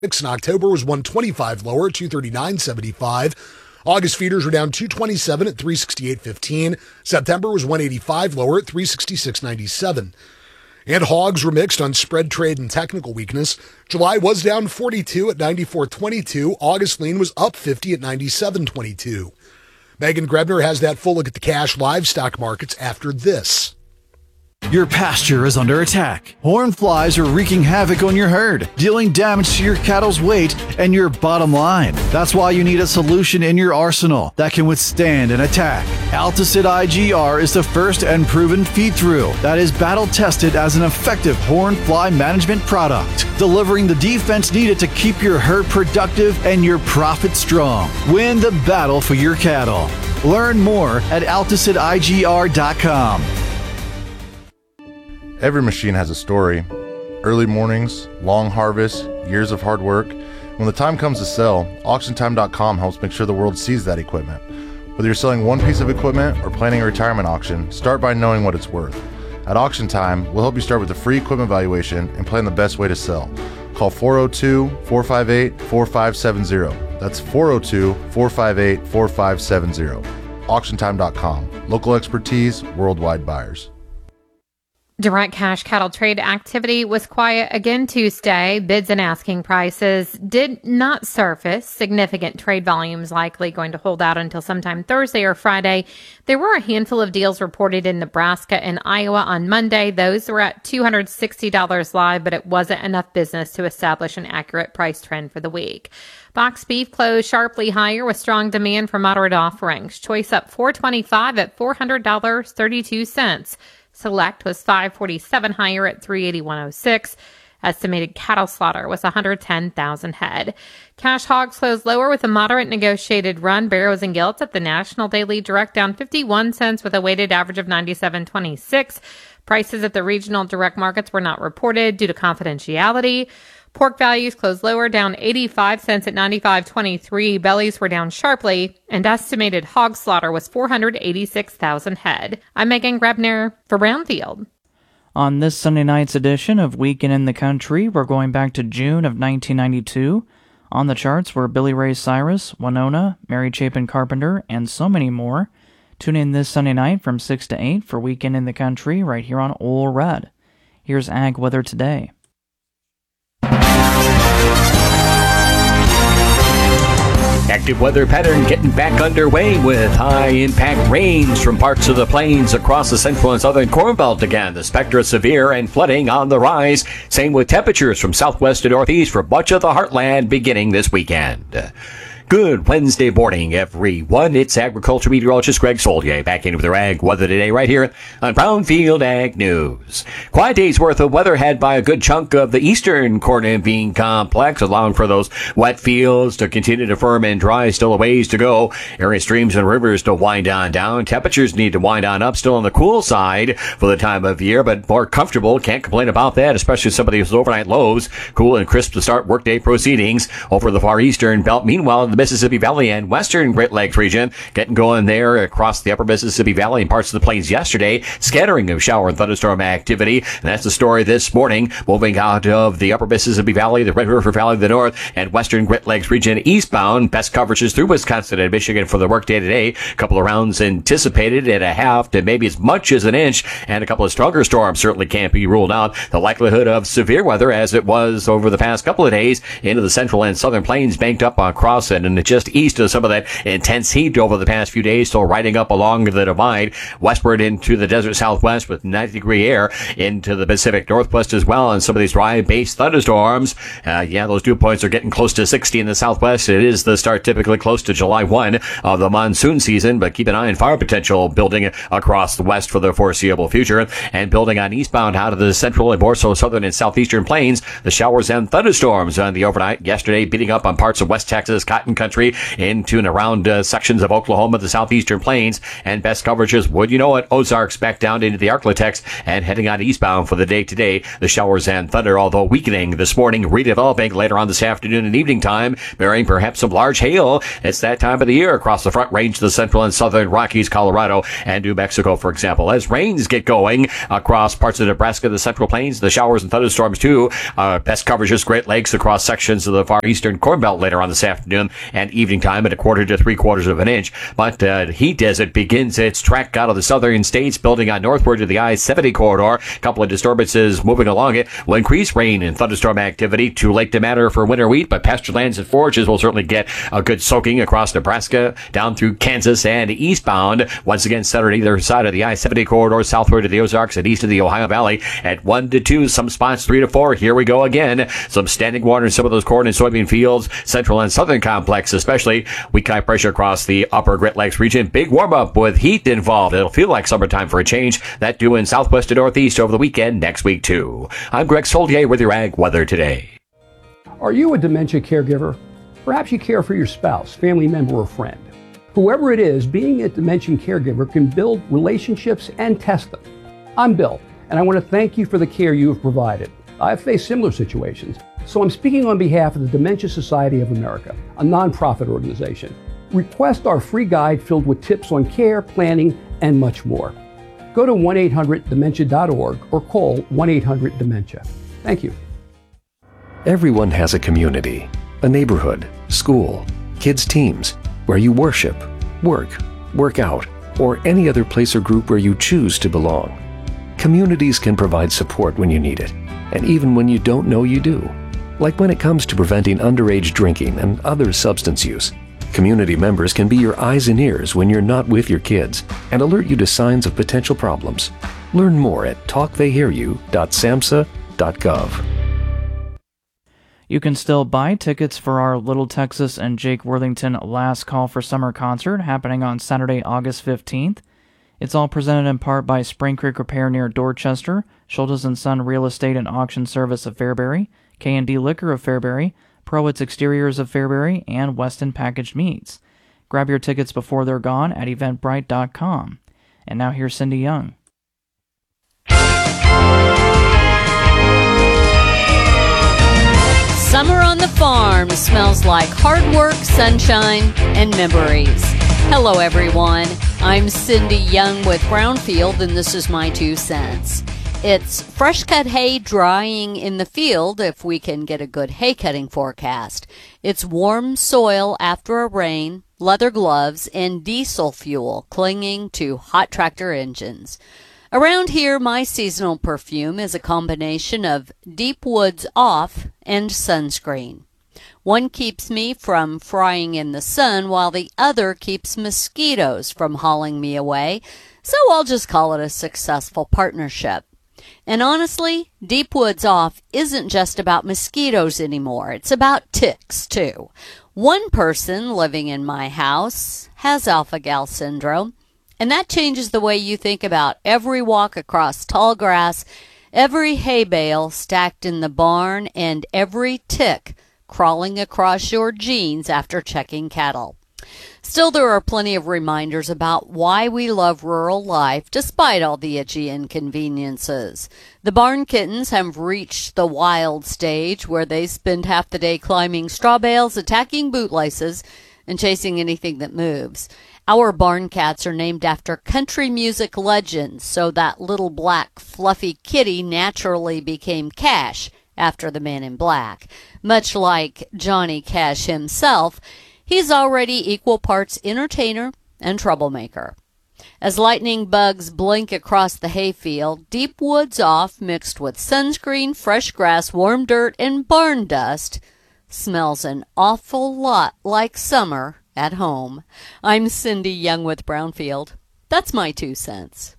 In October was 125 lower at 239.75. August feeders were down 227 at 368.15. September was 185 lower at 366.97. And hogs were mixed on spread trade and technical weakness. July was down 42 at 94.22. August lean was up 50 at 97.22. Megan Grebner has that full look at the cash livestock markets after this. Your pasture is under attack. Horned flies are wreaking havoc on your herd, dealing damage to your cattle's weight and your bottom line. That's why you need a solution in your arsenal that can withstand an attack. Alticid IGR is the first and proven feed-through that is battle-tested as an effective horned fly management product, delivering the defense needed to keep your herd productive and your profit strong. Win the battle for your cattle. Learn more at AlticidIGR.com. Every machine has a story. Early mornings, long harvests, years of hard work. When the time comes to sell, AuctionTime.com helps make sure the world sees that equipment. Whether you're selling one piece of equipment or planning a retirement auction, start by knowing what it's worth. At Auction Time, we'll help you start with a free equipment valuation and plan the best way to sell. Call 402-458-4570. That's 402-458-4570. AuctionTime.com. Local expertise, worldwide buyers. Direct cash cattle trade activity was quiet again Tuesday. Bids and asking prices did not surface. Significant trade volumes likely going to hold out until sometime Thursday or Friday. There were a handful of deals reported in Nebraska and Iowa on Monday. Those were at $260 live, but it wasn't enough business to establish an accurate price trend for the week. Box beef closed sharply higher with strong demand for moderate offerings. Choice up $4.25 at $400.32. Select was $5.47 higher at $381.06. Estimated cattle slaughter was 110,000 head. Cash hogs closed lower with a moderate negotiated run. Barrows and Gilts at the National Daily Direct down 51 cents with a weighted average of 97.26. Prices at the regional direct markets were not reported due to confidentiality. Pork values closed lower, down 85 cents at 95.23. Bellies were down sharply, and estimated hog slaughter was 486,000 head. I'm Megan Grebner for Brownfield. On this Sunday night's edition of Weekend in the Country, we're going back to June of 1992. On the charts were Billy Ray Cyrus, Winona, Mary Chapin Carpenter, and so many more. Tune in this Sunday night from 6 to 8 for Weekend in the Country right here on Ole Red. Here's Ag Weather Today. Active weather pattern getting back underway with high-impact rains from parts of the plains across the central and southern Corn Belt again. The specter of severe and flooding on the rise. Same with temperatures from southwest to northeast for much of the heartland beginning this weekend. Good Wednesday morning, everyone. It's agriculture meteorologist Greg Solier back in with their Ag Weather Today right here on Brownfield Ag News. Quiet day's worth of weather had by a good chunk of the eastern corn and bean complex, allowing for those wet fields to continue to firm and dry. Still a ways to go. Area streams and rivers to wind on down. Temperatures need to wind on up. Still on the cool side for the time of year, but more comfortable. Can't complain about that, especially some of these overnight lows. Cool and crisp to start workday proceedings over the far eastern belt. Meanwhile, in the Mississippi Valley and western Great Lakes region, getting going there across the upper Mississippi Valley and parts of the plains yesterday. Scattering of shower and thunderstorm activity. And that's the story this morning. Moving out of the upper Mississippi Valley, the Red River Valley to the north, and western Great Lakes region eastbound. Best coverages through Wisconsin and Michigan for the workday today. A couple of rounds anticipated at a half to maybe as much as an inch, and a couple of stronger storms certainly can't be ruled out. The likelihood of severe weather, as it was over the past couple of days, into the central and southern plains banked up across it, and just east of some of that intense heat over the past few days, still riding up along the divide, westward into the desert southwest with 90-degree air, into the Pacific Northwest as well, and some of these dry-based thunderstorms. Those dew points are getting close to 60 in the southwest. It is the start typically close to July 1 of the monsoon season, but keep an eye on fire potential building across the west for the foreseeable future, and building on eastbound out of the central and more so southern and southeastern plains, the showers and thunderstorms on the overnight yesterday, beating up on parts of West Texas, Cotton country into and around sections of Oklahoma, the southeastern plains, and best coverages, would you know it, Ozarks back down into the Arklatex and heading on eastbound for the day today. The showers and thunder, although weakening this morning, redeveloping later on this afternoon and evening time, bearing perhaps some large hail. It's that time of the year across the Front Range of the central and southern Rockies, Colorado, and New Mexico, for example. As rains get going across parts of Nebraska, the central plains, the showers and thunderstorms too. Best coverages, Great Lakes across sections of the far eastern Corn Belt later on this afternoon and evening time at 1/4 to 3/4 of an inch. But heat as it begins its trek out of the southern states, building on northward to the I-70 corridor. A couple of disturbances moving along it will increase rain and thunderstorm activity. Too late to matter for winter wheat, but pasture lands and forages will certainly get a good soaking across Nebraska, down through Kansas and eastbound. Once again, set on either side of the I-70 corridor, southward to the Ozarks and east of the Ohio Valley at 1 to 2, some spots 3 to 4. Here we go again. Some standing water in some of those corn and soybean fields, central and southern complex especially. Weak high pressure across the upper Great Lakes region. Big warm up with heat involved. It'll feel like summertime for a change. That due in southwest to northeast over the weekend next week too. I'm Greg Solier with your Ag Weather Today. Are you a dementia caregiver? Perhaps you care for your spouse, family member, or friend. Whoever it is, being a dementia caregiver can build relationships and test them. I'm Bill, and I want to thank you for the care you have provided. I've faced similar situations, so I'm speaking on behalf of the Dementia Society of America, a nonprofit organization. Request our free guide filled with tips on care, planning, and much more. Go to 1-800-DEMENTIA.org or call 1-800-DEMENTIA. Thank you. Everyone has a community, a neighborhood, school, kids' teams, where you worship, work out, or any other place or group where you choose to belong. Communities can provide support when you need it, and even when you don't know you do. Like when it comes to preventing underage drinking and other substance use. Community members can be your eyes and ears when you're not with your kids and alert you to signs of potential problems. Learn more at talktheyhearyou.samhsa.gov. You can still buy tickets for our Little Texas and Jake Worthington Last Call for Summer concert happening on Saturday, August 15th. It's all presented in part by Spring Creek Repair near Dorchester, Schultes & Son Real Estate and Auction Service of Fairbury, K&D Liquor of Fairbury, Prowitz Exteriors of Fairbury, and Weston Packaged Meats. Grab your tickets before they're gone at eventbrite.com. And now here's Cindy Young. Summer on the farm smells like hard work, sunshine, and memories. Hello, everyone. I'm Cindy Young with Brownfield, and this is my 2 cents. It's fresh cut hay drying in the field if we can get a good hay cutting forecast. It's warm soil after a rain, leather gloves, and diesel fuel clinging to hot tractor engines. Around here, my seasonal perfume is a combination of Deep Woods Off and sunscreen. One keeps me from frying in the sun while the other keeps mosquitoes from hauling me away, so I'll just call it a successful partnership. And honestly, Deep Woods Off isn't just about mosquitoes anymore. It's about ticks, too. One person living in my house has alpha-gal syndrome, and that changes the way you think about every walk across tall grass, every hay bale stacked in the barn, and every tick crawling across your jeans after checking cattle. Still, there are plenty of reminders about why we love rural life despite all the itchy inconveniences. The barn kittens have reached the wild stage where they spend half the day climbing straw bales, attacking bootlaces, and chasing anything that moves. Our barn cats are named after country music legends, so that little black fluffy kitty naturally became Cash after the Man in Black. Much like Johnny Cash himself, he's already equal parts entertainer and troublemaker. As lightning bugs blink across the hayfield, Deep Woods Off mixed with sunscreen, fresh grass, warm dirt, and barn dust smells an awful lot like summer at home. I'm Cindy Young with Brownfield. That's my 2 cents.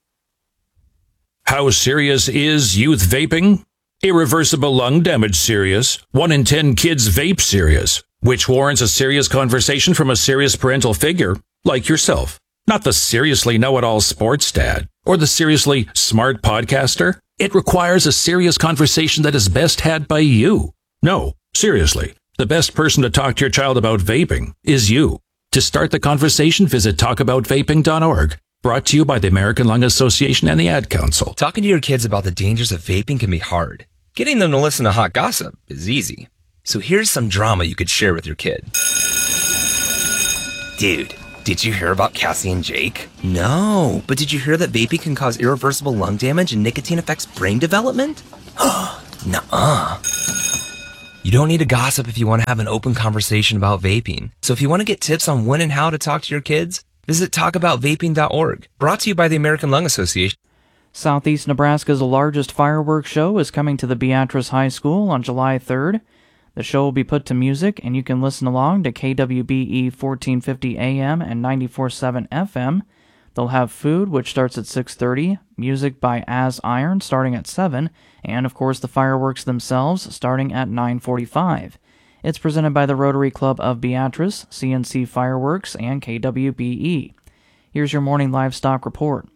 How serious is youth vaping? Irreversible lung damage serious. 1 in 10 kids vape serious, which warrants a serious conversation from a serious parental figure like yourself. Not the seriously know-it-all sports dad or the seriously smart podcaster. It requires a serious conversation that is best had by you. No, seriously. The best person to talk to your child about vaping is you. To start the conversation, visit talkaboutvaping.org. Brought to you by the American Lung Association and the Ad Council. Talking to your kids about the dangers of vaping can be hard. Getting them to listen to hot gossip is easy. So here's some drama you could share with your kid. Dude, did you hear about Cassie and Jake? No, but did you hear that vaping can cause irreversible lung damage and nicotine affects brain development? Nuh-uh. You don't need to gossip if you want to have an open conversation about vaping. So if you want to get tips on when and how to talk to your kids, visit talkaboutvaping.org. Brought to you by the American Lung Association. Southeast Nebraska's largest fireworks show is coming to the Beatrice High School on July 3rd. The show will be put to music, and you can listen along to KWBE 1450 AM and 94.7 FM. They'll have food, which starts at 6:30, music by As Iron starting at 7, and of course the fireworks themselves starting at 9:45. It's presented by the Rotary Club of Beatrice, CNC Fireworks, and KWBE. Here's your morning livestock report.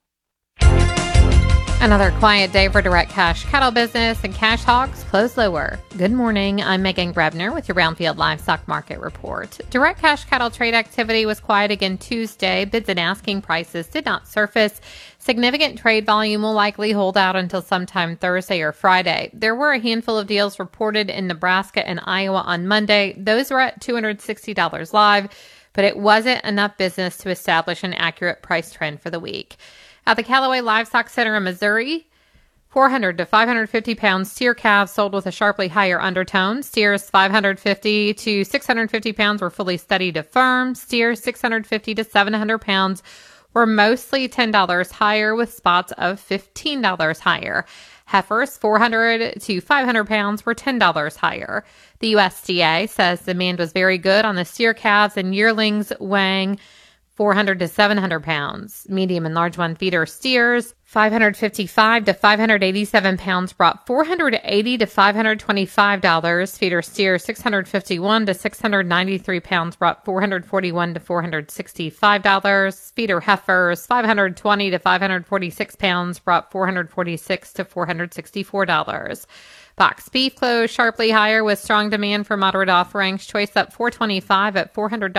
Another quiet day for direct cash cattle business, and cash hogs closed lower. Good morning. I'm Megan Grebner with your Brownfield Livestock Market Report. Direct cash cattle trade activity was quiet again Tuesday. Bids and asking prices did not surface. Significant trade volume will likely hold out until sometime Thursday or Friday. There were a handful of deals reported in Nebraska and Iowa on Monday. Those were at $260 live, but it wasn't enough business to establish an accurate price trend for the week. At the Callaway Livestock Center in Missouri, 400 to 550 pound steer calves sold with a sharply higher undertone. Steers 550 to 650 pounds were fully steady to firm. Steers 650 to 700 pounds were mostly $10 higher, with spots of $15 higher. Heifers 400 to 500 pounds were $10 higher. The USDA says demand was very good on the steer calves and yearlings weighing 400 to 700 pounds. Medium and large one feeder steers, 555 to 587 pounds, brought $480 to $525. Feeder steers, 651 to 693 pounds, brought $441 to $465. Feeder heifers, 520 to 546 pounds, brought $446 to $464. Box beef closed sharply higher with strong demand for moderate offerings. Choice up $425 at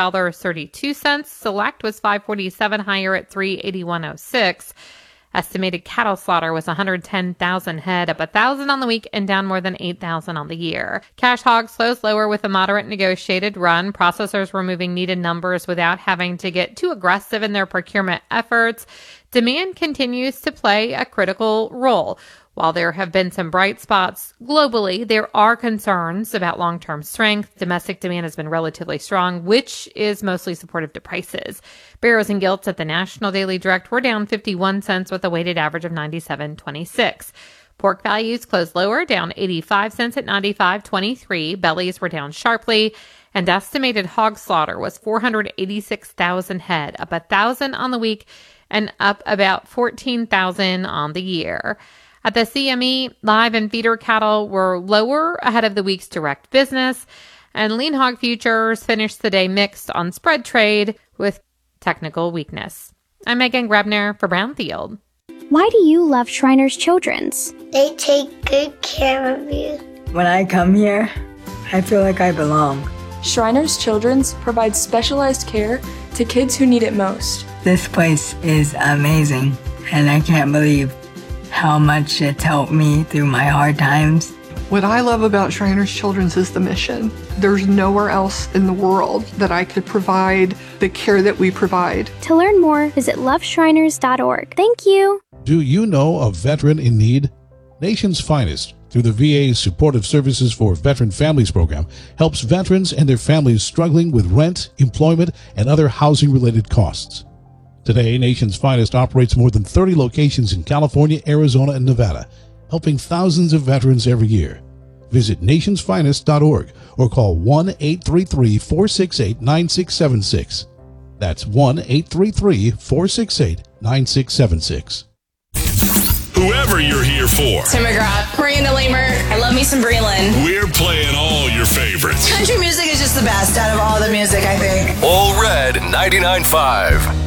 $400.32. Select was $547 higher at $381.06. Estimated cattle slaughter was 110,000 head, up 1,000 on the week and down more than 8,000 on the year. Cash hogs closed lower with a moderate negotiated run. Processors were moving needed numbers without having to get too aggressive in their procurement efforts. Demand continues to play a critical role. While there have been some bright spots globally, there are concerns about long-term strength. Domestic demand has been relatively strong, which is mostly supportive to prices. Barrows and gilts at the National Daily Direct were down 51 cents with a weighted average of 97.26. Pork values closed lower, down 85 cents at 95.23. Bellies were down sharply, and estimated hog slaughter was 486,000 head, up 1,000 on the week and up about 14,000 on the year. At the CME, live and feeder cattle were lower ahead of the week's direct business, and lean hog futures finished the day mixed on spread trade with technical weakness. I'm Megan Grebner for Brownfield. Why do you love Shriners Children's? They take good care of you. When I come here, I feel like I belong. Shriners Children's provides specialized care to kids who need it most. This place is amazing, and I can't believe how much it's helped me through my hard times. What I love about Shriners Children's is the mission. There's nowhere else in the world that I could provide the care that we provide. To learn more, visit loveshriners.org. Thank you. Do you know a veteran in need? Nation's Finest, through the VA's Supportive Services for Veteran Families program, helps veterans and their families struggling with rent, employment, and other housing-related costs. Today, Nation's Finest operates more than 30 locations in California, Arizona, and Nevada, helping thousands of veterans every year. Visit nationsfinest.org or call 1-833-468-9676. That's 1-833-468-9676. Whoever you're here for. Tim McGrath, Miranda Lamer. I love me some Breland. We're playing all your favorites. Country music is just the best out of all the music, I think. All Red 99.5.